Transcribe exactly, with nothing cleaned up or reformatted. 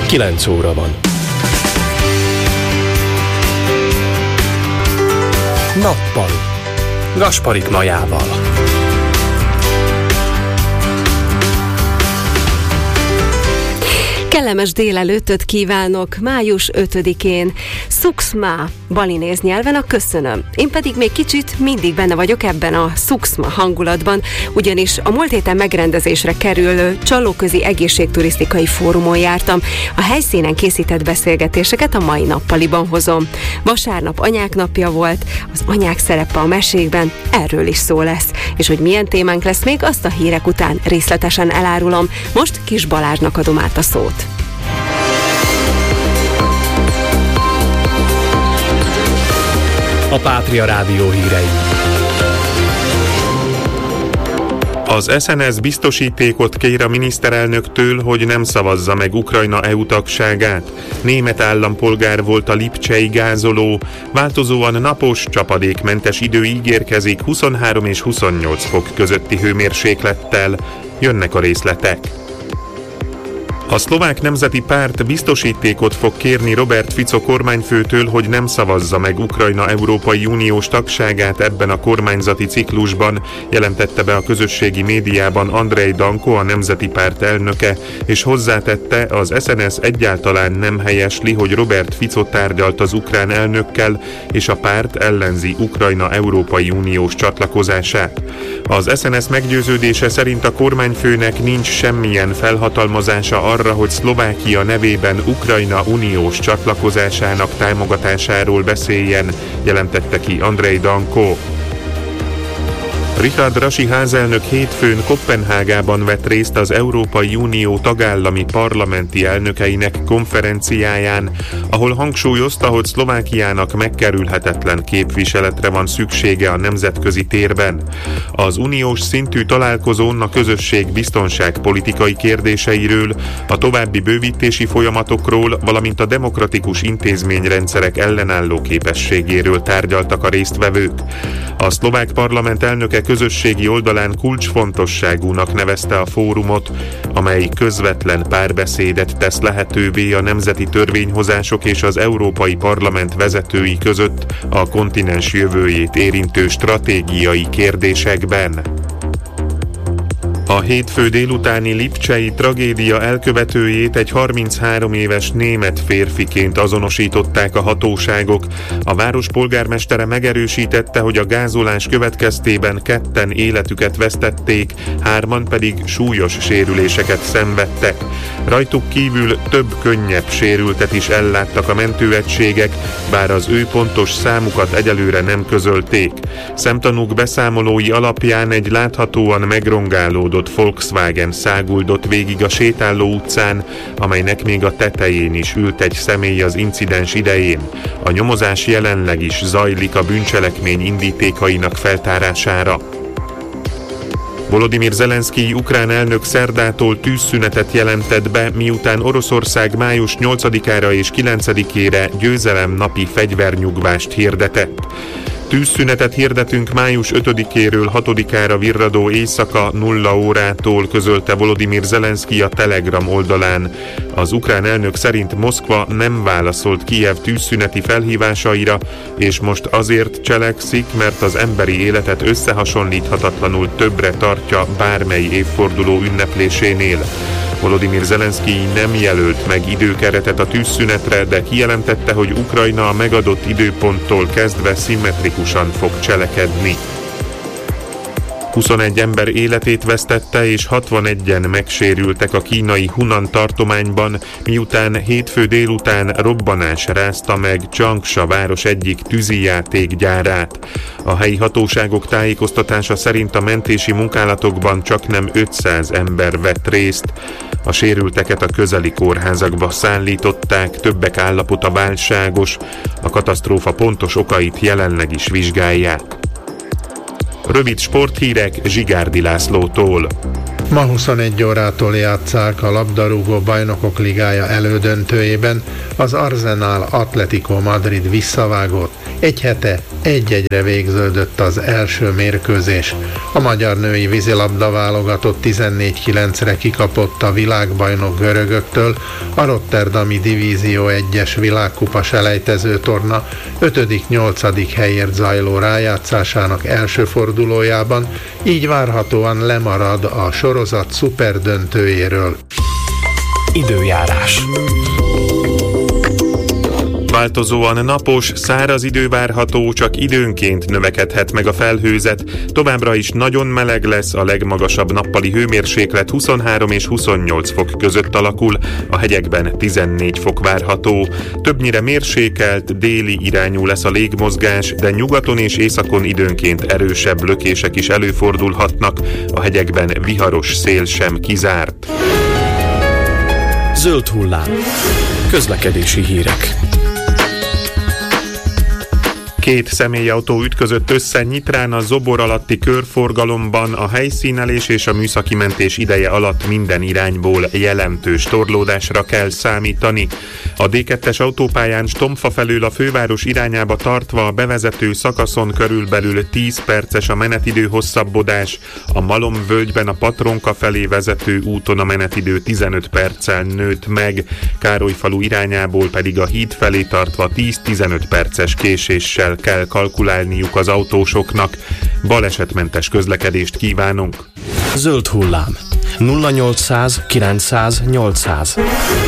kilenc óra van. Nappali. Gasparik Majával. Kellemes délelőttöt kívánok május ötödikén. Szukszma balinéz nyelven a köszönöm. Én pedig még kicsit mindig benne vagyok ebben a szukszma hangulatban, ugyanis a múlt héten megrendezésre kerülő Csallóközi Egészségturisztikai Fórumon jártam. A helyszínen készített beszélgetéseket a mai nappaliban hozom. Vasárnap anyák napja volt, az anyák szerepe a mesékben, erről is szó lesz. És hogy milyen témánk lesz még, azt a hírek után részletesen elárulom. Most Kis Balázsnak adom át a szót. A Pátria Rádió hírei. Az es en es biztosítékot kér a miniszterelnöktől, hogy nem szavazza meg Ukrajna é u tagságát. Német állampolgár volt a lipcsei gázoló. Változóan napos, csapadékmentes idő ígérkezik huszonhárom és huszonnyolc fok közötti hőmérséklettel. Jönnek a részletek. A Szlovák Nemzeti Párt biztosítékot fog kérni Robert Fico kormányfőtől, hogy nem szavazza meg Ukrajna Európai Uniós tagságát ebben a kormányzati ciklusban, jelentette be a közösségi médiában Andrej Danko, a Nemzeti Párt elnöke, és hozzátette, az es en es egyáltalán nem helyesli, hogy Robert Fico tárgyalt az ukrán elnökkel, és a párt ellenzi Ukrajna Európai Uniós csatlakozását. Az es en es meggyőződése szerint a kormányfőnek nincs semmilyen felhatalmazása arra, hogy Szlovákia nevében Ukrajna uniós csatlakozásának támogatásáról beszéljen, jelentette ki Andrej Danko. Richard Rasi házelnök hétfőn Koppenhágában vett részt az Európai Unió tagállami parlamenti elnökeinek konferenciáján, ahol hangsúlyozta, hogy Szlovákiának megkerülhetetlen képviseletre van szüksége a nemzetközi térben. Az uniós szintű találkozón a közösség biztonságpolitikai kérdéseiről, a további bővítési folyamatokról, valamint a demokratikus intézményrendszerek ellenálló képességéről tárgyaltak a résztvevők. A szlovák parlament elnöke közösségi oldalán kulcsfontosságúnak nevezte a fórumot, amely közvetlen párbeszédet tesz lehetővé a nemzeti törvényhozások és az Európai Parlament vezetői között a kontinens jövőjét érintő stratégiai kérdésekben. A hétfő délutáni lipcsei tragédia elkövetőjét egy harminchárom éves német férfiként azonosították a hatóságok. A város polgármestere megerősítette, hogy a gázolás következtében ketten életüket vesztették, hárman pedig súlyos sérüléseket szenvedtek. Rajtuk kívül több könnyebb sérültet is elláttak a mentőegységek, bár az ő pontos számukat egyelőre nem közölték. Szemtanúk beszámolói alapján egy láthatóan megrongálódott Volkswagen száguldott végig a sétáló utcán, amelynek még a tetején is ült egy személy az incidens idején. A nyomozás jelenleg is zajlik a bűncselekmény indítékainak feltárására. Volodymyr Zelenszkij ukrán elnök szerdától tűzszünetet jelentett be, miután Oroszország május nyolcadikára és kilencedikére győzelem napi fegyvernyugvást hirdetett. Tűzszünetet hirdetünk május ötödikéről hatodikára virradó éjszaka nulla órától, közölte Volodymyr Zelenszkij a Telegram oldalán. Az ukrán elnök szerint Moszkva nem válaszolt Kijev tűzszüneti felhívásaira, és most azért cselekszik, mert az emberi életet összehasonlíthatatlanul többre tartja bármely évforduló ünneplésénél. Volodymyr Zelenszkij nem jelölt meg időkeretet a tűzszünetre, de kijelentette, hogy Ukrajna a megadott időponttól kezdve szimmetrikusan fog cselekedni. huszonegy ember életét vesztette és hatvanegyen megsérültek a kínai Hunan tartományban, miután hétfő délután robbanás rázta meg Changsha város egyik tűzijátékgyárát. A helyi hatóságok tájékoztatása szerint a mentési munkálatokban csaknem ötszáz ember vett részt. A sérülteket a közeli kórházakba szállították, többek állapota válságos, a katasztrófa pontos okait jelenleg is vizsgálják. Rövid sporthírek Zsigárdi Lászlótól. Ma huszonegy órától játsszák a labdarúgó bajnokok ligája elődöntőjében az Arsenal Atletico Madrid visszavágót. Egy hete egy-egyre végződött az első mérkőzés. A magyar női vízilabda válogatott tizennégy kilencre kikapott a világbajnok görögöktől a rotterdami Divízió egyes világkupa selejtező torna ötödik-nyolcadik helyért zajló rájátszásának első fordulójában, így várhatóan lemarad a sorozat szuperdöntőjéről. Időjárás. Változóan napos, száraz idő várható, csak időnként növekedhet meg a felhőzet. Továbbra is nagyon meleg lesz, a legmagasabb nappali hőmérséklet huszonhárom és huszonnyolc fok között alakul, a hegyekben tizennégy fok várható. Többnyire mérsékelt, déli irányú lesz a légmozgás, de nyugaton és északon időnként erősebb lökések is előfordulhatnak, a hegyekben viharos szél sem kizárt. Zöld hullám. Közlekedési hírek. Két személyautó ütközött össze Nyitrán a Zobor alatti körforgalomban, a helyszínelés és a műszaki mentés ideje alatt minden irányból jelentős torlódásra kell számítani. A dé kettes autópályán Stomfa felől a főváros irányába tartva a bevezető szakaszon körülbelül tíz perces a menetidő hosszabbodás, a Malomvölgyben a Patronka felé vezető úton a menetidő tizenöt perccel nőtt meg, Károlyfalu irányából pedig a híd felé tartva tíz-tizenöt perces késéssel kell kalkulálniuk az autósoknak. Balesetmentes közlekedést kívánunk! Zöld hullám. nulla nyolcszáz kilencszáz nyolcszáz.